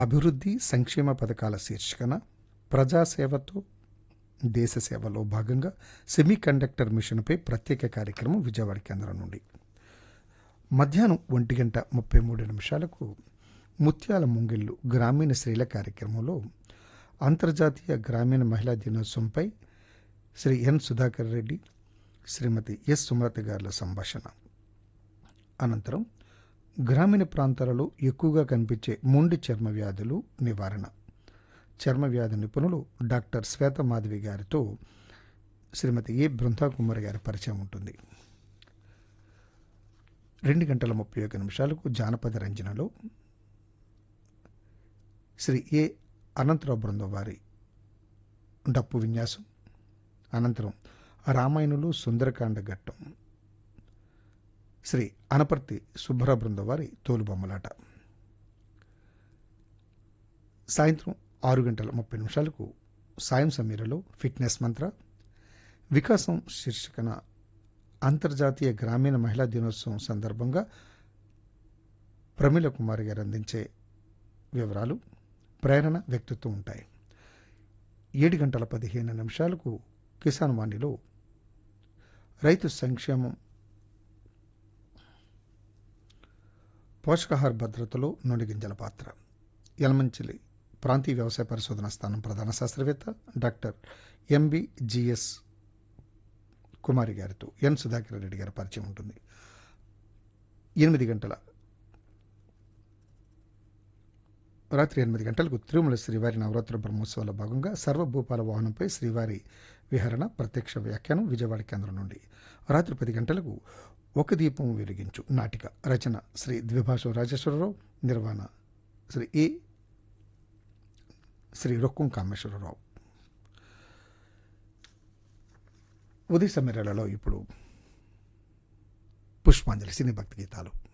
అభివృద్ధి సంక్షేమ పథకాల శీర్షికన ప్రజాసేవతో దేశ సేవలో భాగంగా సెమీ కండక్టర్ మిషన్పై ప్రత్యేక కార్యక్రమం విజయవాడ కేంద్రం నుండి మధ్యాహ్నం 1:33 ముత్యాల ముంగిళ్ళు గ్రామీణ స్త్రీల కార్యక్రమంలో అంతర్జాతీయ గ్రామీణ మహిళా దినోత్సవంపై శ్రీ ఎన్ సుధాకర్ రెడ్డి, శ్రీమతి ఎస్ సుమలత గారుల సంభాషణ. అనంతరం గ్రామీణ ప్రాంతాలలో ఎక్కువగా కనిపించే మొండి చర్మ వ్యాధులు నివారణ, చర్మ వ్యాధి నిపుణులు డాక్టర్ శ్వేత మాధవి గారితో శ్రీమతి ఏ బృందాకుమారి గారి పరిచయం ఉంటుంది. 2:31 జానపద రంజనలో శ్రీ ఏ అనంతరావు బృందం వారి డప్పు విన్యాసం, అనంతరం రామాయణులు సుందరకాండ ఘట్టం శ్రీ అనపర్తి సుబ్బర బృందం వారి తోలుబొమ్మలాట. సాయంత్రం 6:30 సాయం సమీరలో ఫిట్నెస్ మంత్ర, వికాసం శీర్షికన అంతర్జాతీయ గ్రామీణ మహిళా దినోత్సవం సందర్భంగా ప్రమీల కుమారి గారు అందించే వివరాలు, ప్రేరణ, వ్యక్తిత్వం ఉంటాయి. 7:15 కిసాన్ వాణిలో రైతు సంక్షేమం, పోషకాహార భద్రతలో నూనెగింజల పాత్ర, యలమంచిలి ప్రాంతీయ వ్యవసాయ పరిశోధన స్థానం ప్రధాన శాస్త్రవేత్త డాక్టర్ ఎంబిజిఎస్ కుమారి గారితో ఎన్ సుధాకర్ రెడ్డి గారి పరిచయం ఉంటుంది. 8 రాత్రి 8 గంటలకు తిరుమల శ్రీవారి నవరాత్రి బ్రహ్మోత్సవాల భాగంగా సర్వభూపాల వాహనంపై శ్రీవారి విహరణ ప్రత్యక్ష వ్యాఖ్యానం విజయవాడ కేంద్రం నుండి. రాత్రి 10 గంటలకు ఒక దీపం వెలిగించు నాటిక, రచన శ్రీ ద్విభాషం రాజేశ్వరరావు, నిర్వహణ శ్రీ రొక్కం కామేశ్వరరావు. ఉదయ సమీరాలలో ఇప్పుడు పుష్పాంజలి సినీ భక్తి గీతాలు.